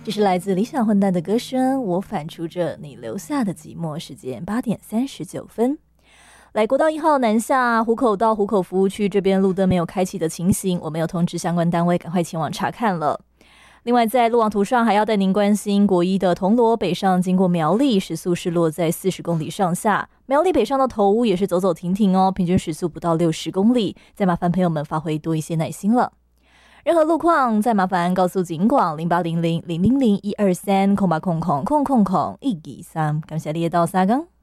这是来自理想混蛋的歌声，我反刍着你留下的寂寞。时间8点39分。来，国道1号南下湖口到湖口服务区这边路灯没有开启的情形，我们有通知相关单位赶快前往查看了。另外在路网图上还要带您关心国一的铜锣北上经过苗栗，时速是落在40公里上下，苗栗北上的头屋也是走走停停哦，平均时速不到60公里，再麻烦朋友们发挥多一些耐心了。任何路况再麻烦告诉警广08000001230800000123，感谢你的到沙冈。